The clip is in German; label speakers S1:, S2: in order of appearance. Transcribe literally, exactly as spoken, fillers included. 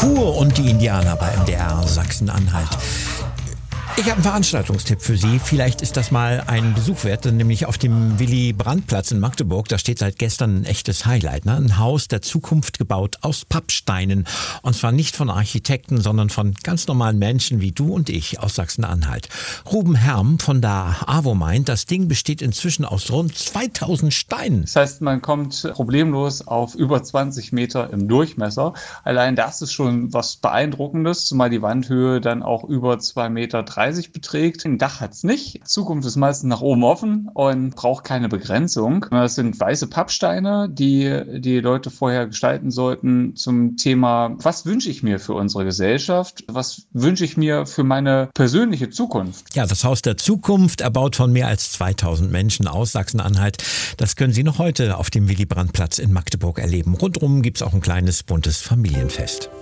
S1: Pur und die Indianer bei M D R Sachsen-Anhalt. Ich habe einen Veranstaltungstipp für Sie. Vielleicht ist das mal ein Besuch wert, nämlich auf dem Willy-Brandt-Platz in Magdeburg. Da steht seit gestern ein echtes Highlight, ne? Ein Haus der Zukunft gebaut aus Pappsteinen. Und zwar nicht von Architekten, sondern von ganz normalen Menschen wie du und ich aus Sachsen-Anhalt. Ruben Herm von der AWO meint, das Ding besteht inzwischen aus rund zweitausend Steinen.
S2: Das heißt, man kommt problemlos auf über zwanzig Meter im Durchmesser. Allein das ist schon was Beeindruckendes, zumal die Wandhöhe dann auch über zwei Meter dreißig beträgt. Ein Dach hat's nicht. Zukunft ist meistens nach oben offen und braucht keine Begrenzung. Das sind weiße Pappsteine, die die Leute vorher gestalten sollten zum Thema, was wünsche ich mir für unsere Gesellschaft? Was wünsche ich mir für meine persönliche Zukunft?
S1: Ja, das Haus der Zukunft, erbaut von mehr als zweitausend Menschen aus Sachsen-Anhalt. Das können Sie noch heute auf dem Willy-Brandt-Platz in Magdeburg erleben. Rundherum gibt's auch ein kleines buntes Familienfest.